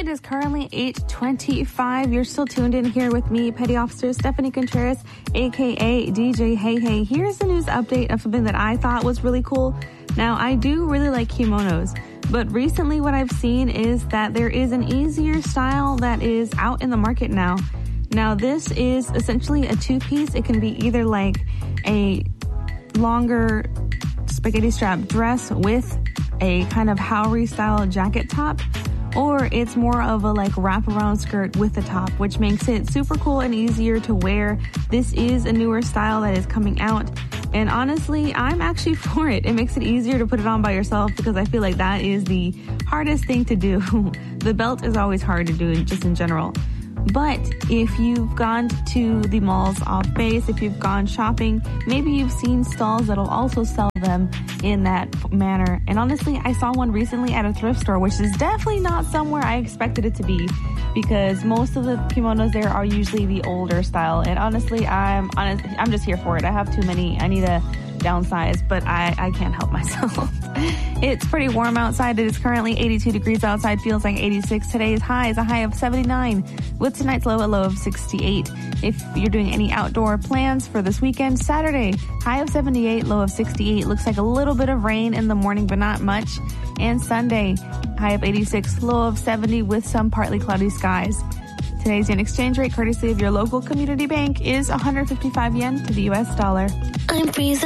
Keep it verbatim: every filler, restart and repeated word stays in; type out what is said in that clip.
It is currently eight twenty-five. You're still tuned in here with me, Petty Officer Stephanie Contreras, a k a. D J Hey Hey. Here's the news update of something that I thought was really cool. Now, I do really like kimonos, but recently what I've seen is that there is an easier style that is out in the market now. Now, this is essentially a two-piece. It can be either like a longer spaghetti strap dress with a kind of Haori style jacket top, or it's more of a like wraparound skirt with the top, which makes it super cool and easier to wear. This is a newer style that is coming out, and honestly, I'm actually for it. It makes it easier to put it on by yourself because I feel like that is the hardest thing to do. The belt is always hard to do just in general. But if you've gone to the malls off base, if you've gone shopping, maybe you've seen stalls that'll also sell them in that manner. And honestly, I saw one recently at a thrift store, which is definitely not somewhere I expected it to be, because most of the kimonos there are usually the older style. And honestly, I'm honest, I'm just here for it. I have too many. I need a downsize, but I, I can't help myself. It's pretty warm outside. It is currently eighty-two degrees outside. Feels like eighty-six. Today's high is a high of seventy-nine, with tonight's low a low of sixty-eight. If you're doing any outdoor plans for this weekend, Saturday, high of seventy-eight, low of sixty-eight. Looks like a little bit of rain in the morning, but not much. And Sunday, high of eighty-six, low of seventy, with some partly cloudy skies. Today's yen exchange rate, courtesy of your local community bank, is one hundred fifty-five yen to the U S dollar. I'm freezing.